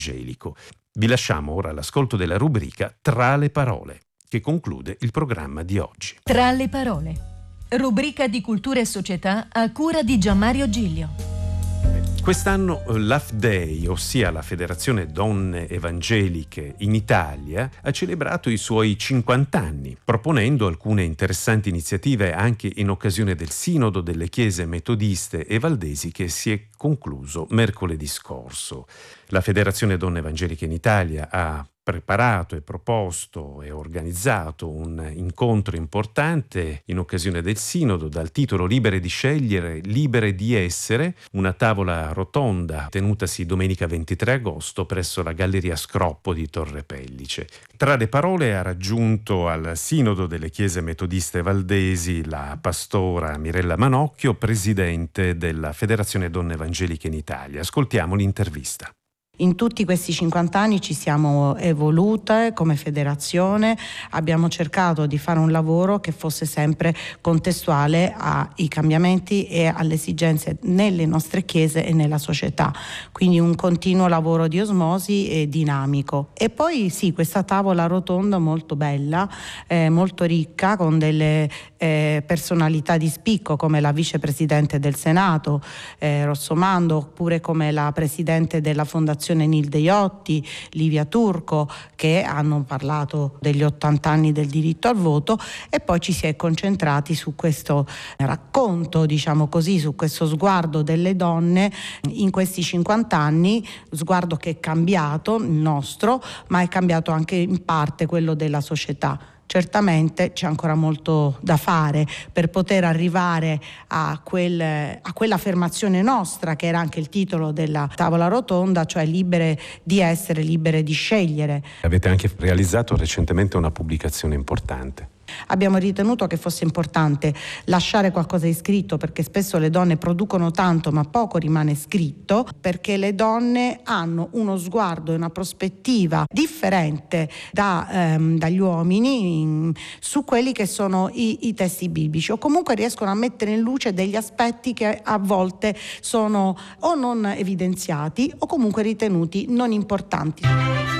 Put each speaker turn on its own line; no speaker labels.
evangelico. Vi lasciamo ora all'ascolto della rubrica Tra le parole, che conclude il programma di oggi.
Tra le parole, rubrica di cultura e società a cura di Gianmario Giglio.
Quest'anno l'AFDEI, ossia la Federazione Donne Evangeliche in Italia, ha celebrato i suoi 50 anni, proponendo alcune interessanti iniziative anche in occasione del Sinodo delle Chiese Metodiste e Valdesi che si è concluso mercoledì scorso. La Federazione Donne Evangeliche in Italia ha preparato e proposto e organizzato un incontro importante in occasione del Sinodo dal titolo Libere di scegliere, libere di essere, una tavola rotonda tenutasi domenica 23 agosto presso la Galleria Scroppo di Torre Pellice. Tra le parole ha raggiunto al Sinodo delle Chiese Metodiste Valdesi la pastora Mirella Manocchio, presidente della Federazione Donne Evangeliche in Italia. Ascoltiamo l'intervista.
In tutti questi 50 anni ci siamo evolute come federazione, abbiamo cercato di fare un lavoro che fosse sempre contestuale ai cambiamenti e alle esigenze nelle nostre chiese e nella società, quindi un continuo lavoro di osmosi e dinamico. E poi sì, questa tavola rotonda molto bella, molto ricca, con delle personalità di spicco come la vicepresidente del Senato Rossomando, oppure come la presidente della Fondazione Nilde Iotti, Livia Turco, che hanno parlato degli 80 anni del diritto al voto, e poi ci si è concentrati su questo racconto, diciamo così, su questo sguardo delle donne in questi 50 anni, sguardo che è cambiato, il nostro, ma è cambiato anche in parte quello della società. Certamente c'è ancora molto da fare per poter arrivare a quell'affermazione nostra, che era anche il titolo della tavola rotonda, cioè libere di essere, libere di scegliere.
Avete anche realizzato recentemente una pubblicazione importante.
Abbiamo ritenuto che fosse importante lasciare qualcosa di scritto, perché spesso le donne producono tanto ma poco rimane scritto, perché le donne hanno uno sguardo e una prospettiva differente dagli uomini su quelli che sono i testi biblici, o comunque riescono a mettere in luce degli aspetti che a volte sono o non evidenziati o comunque ritenuti non importanti.